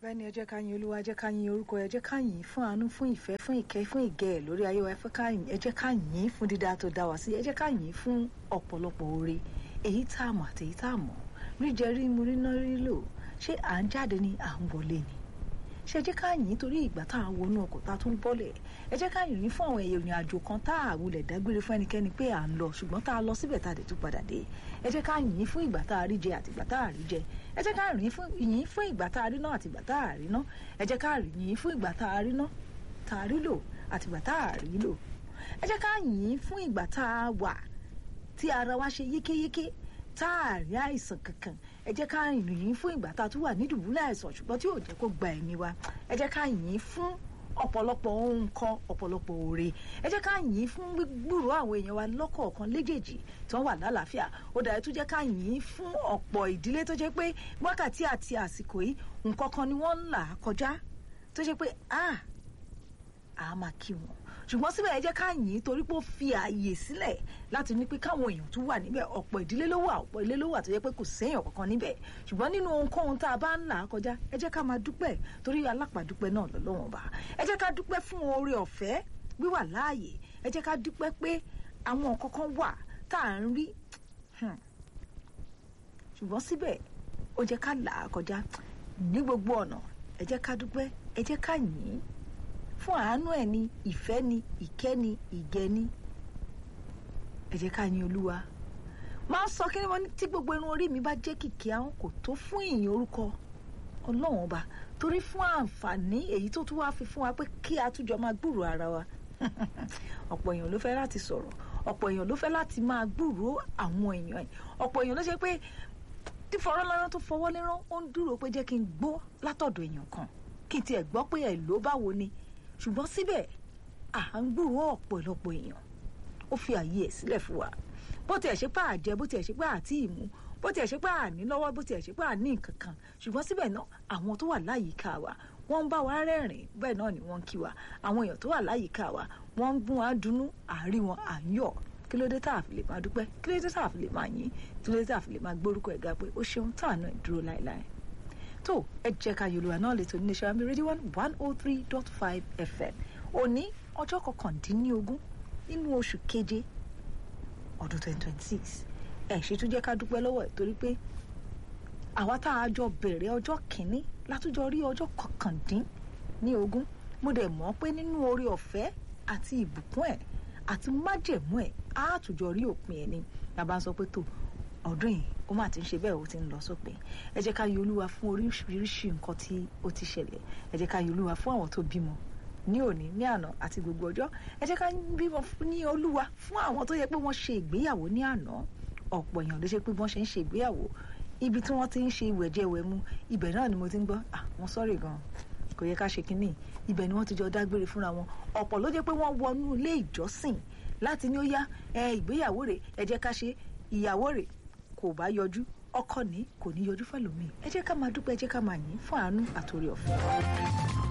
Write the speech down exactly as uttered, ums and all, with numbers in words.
ọpẹ́ ni ẹ jẹ́ ká yin Olúwa, ẹ jẹ́ ká yin orúkọ, ẹ jẹ́ ká yìn fún àánú, fún ìfẹ́, fún ìkẹ́, fún ìgẹ̀ ẹ̀ lórí ayé wa. Ẹ fẹ́ ká yìn, ẹ jẹ́ ká yìn fún dídá tó dá wa sí, ẹ jẹ́ ká yìn fún ọ̀pọ̀lọpọ̀ oore èyí tá a mọ̀ àti èyí tá a mọ̀, rí jẹ rí mu rí ná rí lò. Ṣé à ń jáde ni à ń wọlé ni? Ṣé ẹ jẹ́ ká yìn torí ìgbà tá a wọnú ọkọ̀ tá a tún bọ́lẹ̀? Ẹ jẹ́ ká yìn fún àwọn èèyàn ìrìn àjò kan tá a wulẹ̀ dágbére fún ẹnikẹ́ni pé à ń lọ, ṣùgbọ́n tá a lọ síbẹ̀ tá a dẹ̀ tún padà dé. Ẹ jẹ́ ká yìn fún ìgbà tá a rí jẹ àti ìgbà tá a rí jẹ. Ẹ jẹ́ ká yìn fún yìn fún ìgbà tá a rí ná àti ìgbà tá a rí ná. Ẹ jẹ́ ká yìn fún ìgbà tá a rí ná tá a rí lò àti ìgbà tá a rí lò. Ẹ jẹ́ ká yìn fún ìgbà tá a wà tí ara wa ṣe yékéyéké tá a rí àìsàn kankan. Ẹ jẹ́ ká yìn fún ìgbà tá a tún wà ní dùbúlẹ̀ àìsàn ṣùgbọ́n tí ò jẹ́ kó gba ẹ̀mí wa. Ẹ jẹ́ ká yìn fún ọ̀pọ̀lọpọ̀ ohun kan, ọ̀pọ̀lọpọ̀ oore. Ẹ jẹ́ ká yìn fún gbúròó àwọn èèyàn wa lọ́kọ̀ọ̀kan léjèèjì tí wọ́n wà lálàáfíà. Ó dàá tún jẹ́ ká yìn fún ọ̀pọ̀ ìdílé tó jẹ́ pé wákàtí àti àsìkò yìí nǹkan kan ni wọ́n ń là kọjá tó jẹ́ pé a a máa kí wọn. Ṣùgbọ́n síbẹ̀ ẹ jẹ́ ká yìn torí pé ó fi ààyè sílẹ̀ láti ní pé káwọn èèyàn tún wà níbẹ̀. Ọ̀pọ̀ ìdílé ló wà, ọ̀pọ̀ ilé ló wà tó jẹ́ pé kò séèyàn kankan níbẹ̀. Ṣùgbọ́n nínú ohunkóhun tá a bá ń là kọjá, ẹ jẹ́ ká máa dúpẹ́ torí alápàdúpẹ́ náà lọ́lọ́run bá. Ẹ jẹ́ ká dúpẹ́ fún oore ọ̀fẹ́ wíwà láàyè. Ẹ jẹ́ ká dúpẹ́ pé àwọn nǹkan kan wà tá à ń rí. Ṣùgbọ́n síbẹ̀ ó jẹ́ ká là kọjá ní gbogbo ọ̀nà. Ẹ jẹ́ ká dúpẹ́, ẹ jẹ́ ká yìn fún àánú ẹ̀ ni, ìfẹ́ ni, ìkẹ́ ni, ìgẹ̀ ni. Ẹ jẹ́ ká yin Olúwa. Máa sọ kí ni wọ́n ní tí gbogbo irun orí mi bá jẹ́ kìkì àwọn kò tó fún ìyìn orúkọ Ọlọ́run ọba torí fún àǹfààní èyí tó tún wá fi fún wa pé kí a tún jọ máa gbúròó ara wa. Ọ̀pọ̀ èèyàn ló fẹ́ láti sọ̀rọ̀, ọ̀pọ̀ èèyàn ló fẹ́ láti máa gbúròó àwọn èèyàn ẹ̀, ọ̀pọ̀ èèyàn ló ṣe pé tí fọwọ́ lọ́rọ́ tó fọwọ́ lérán ó ń dúró pé jẹ́ kí n gbọ́ látọ̀dọ̀ èèyàn kan kí n tiẹ̀ gbọ́ pé ẹ̀ ló báwo ni. Ṣùgbọ́n síbẹ̀ à ń gbúròó ọ̀pọ̀lọpọ̀ èèyàn. Ó fi àyè ẹ̀ sílẹ̀ fún wa. Bó tiẹ̀ ṣe pé àjẹ, bó tiẹ̀ ṣe pé àti ìmú, bó tiẹ̀ ṣe pé àní lọ́wọ́, bó tiẹ̀ ṣe pé àní nǹkan kan. Ṣùgbọ́n síbẹ̀ náà àwọn tó wà láyìíká wa wọ́n ń bá wa rẹ́rìn-ín, bẹ́ẹ̀ náà ni wọ́n ń kí wa. Àwọn èèyàn tó wà láyìíká wa wọ́n ń gún wa dùnnú, àárí wọn à ń yọ̀. Kí ló dé tá a fi lè máa dúpẹ́? Kí ló dé tá a fi lè máa yìn? Kí ló dé tá a fi lè máa gbórúkọ ẹ̀ ga pé ó ṣeun táànù ẹ̀ dúró láéláé? Tó ẹ jẹ́ ká yin Olúwa náà lè tó ní Nation Army Radio one one oh three dot five F M. Òní ọjọ́ kọkàndínlógún nínú oṣù keje ọdún twenty twenty six. Ẹ ṣe tún jẹ́ ká dúpẹ́ lọ́wọ́ ẹ̀ torí pé àwa tá a jọ bẹ̀rẹ̀ ọjọ́ kìíní látújọ rí ọjọ́ kọkàndínlógún. Mo dẹ̀ mọ̀ pé nínú oore ọ̀fẹ́ àti ìbùkún ẹ̀ àti májẹ̀mú ẹ̀ á tùjọ rí òpin ẹ̀ ni. Bàbá sọ pé tó ọdún yìí ó mà ti ń ṣe bẹ́ẹ̀ ó ti ń lọ sópin. Ẹ jẹ́ ká yin Olúwa fún oríṣiríṣi nǹkan tí ó ti ṣẹlẹ̀. Ẹ jẹ́ ká yin Olúwa fún àwọn tó bímọ ní òní, ní àná àti gbogbo ọjọ́. Ẹ jẹ́ ká bímọ ní Olúwa fún àwọn tó yẹ pé wọ́n ṣe ìgbéyàwó ní àná. Ọ̀pọ̀ èèyàn ló ṣe pé wọ́n ṣe ń ṣe ìgbéyàwó ibi tí wọ́n ti ń ṣe ìwẹ̀jẹwẹ̀mu, ibẹ̀ náà ni mo ti ń gbọ́ à wọ́n sọ́rí gan-an kò yẹ ká ṣe kínní. Ibẹ̀ ni wọ́n ti jọ dágbére fúnra wọn. Ọ̀pọ̀ ló jẹ́ pé wọ́n wọnú ilé ìjọsìn láti ní ó yá ẹ ìgbéyàwó rẹ̀ ẹ jẹ́ ká ṣe, ìyàwó rẹ̀ kò bá yọjú, ọkọ ní kò ní yọjú fẹ́lòmíì. Ẹ jẹ́ ká máa dúpẹ́, ẹ jẹ́ ká máa yìn fún àánú àtòrí ọ̀fẹ́.